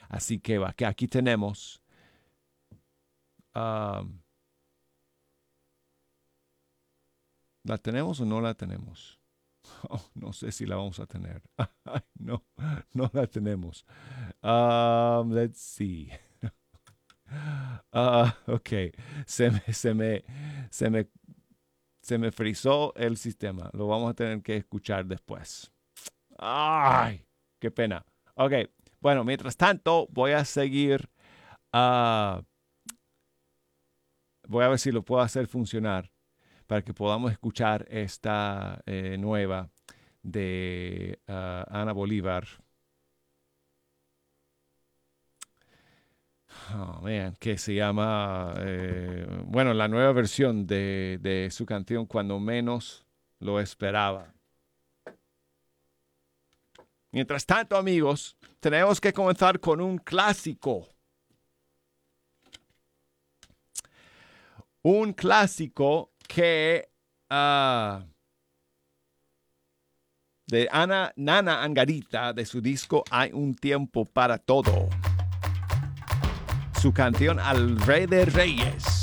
Así que que aquí tenemos ¿la tenemos o no la tenemos? Oh, no sé si la vamos a tener. No, no la tenemos. Let's see. Ok, se me, se me, se me, se me frizó el sistema. Lo vamos a tener que escuchar después. Ay, qué pena. Ok, bueno, mientras tanto voy a seguir. Voy a ver si lo puedo hacer funcionar para que podamos escuchar esta nueva de Ana Bolívar. Oh, man, que se llama, bueno, la nueva versión de su canción Cuando menos lo esperaba. Mientras tanto, amigos, tenemos que comenzar con un clásico. Un clásico que de Nana Angarita, de su disco Hay un tiempo para todo. Su canción Al Rey de Reyes.